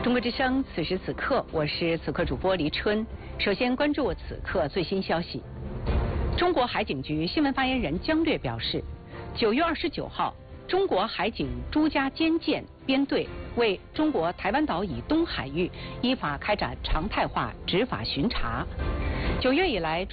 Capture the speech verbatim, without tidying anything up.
中国之声，此时此刻，我是此刻主播黎春。首先关注此刻最新消息。中国海警局新闻发言人姜略表示，九月二十九号，中国海警朱家尖舰编队为中国台湾岛以东海域依法开展常态化执法巡查。九月以来，